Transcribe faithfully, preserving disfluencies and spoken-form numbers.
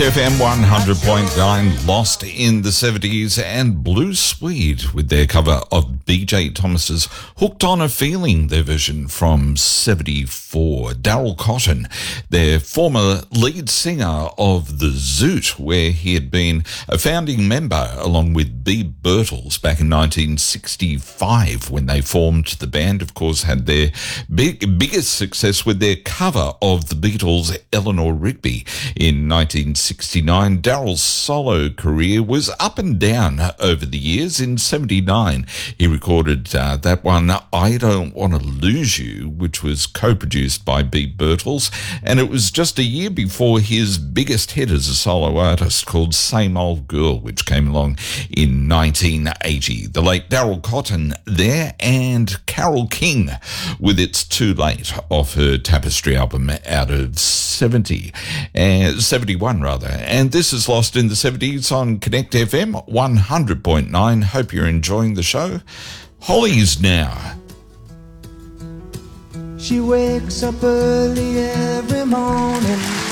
F M one hundred point nine, Lost in the seventies, and Blue Swede with their cover of B J Thomas's Hooked on a Feeling, their version from seventy-four. Daryl Cotton, their former lead singer of The Zoot, where he had been a founding member along with B. Birtles back in nineteen sixty-five when they formed the band. Of course, had their big, biggest success with their cover of the Beatles' Eleanor Rigby in nineteen sixty-nine. Daryl's solo career was up and down over the years. In seventy-nine, he recorded uh, that one, I Don't Want to Lose You, which was co-produced by B. Birtles, and it was just a year before his biggest hit as a solo artist called Same Old Girl, which came along in nineteen eighty. The late Daryl Cotton there, and Carole King with It's Too Late off her Tapestry album out of seventy, uh, seventy-one rather. And this is Lost in the seventies on Connect F M one hundred point nine. Hope you're enjoying the show. Holly's now. She wakes up early every morning,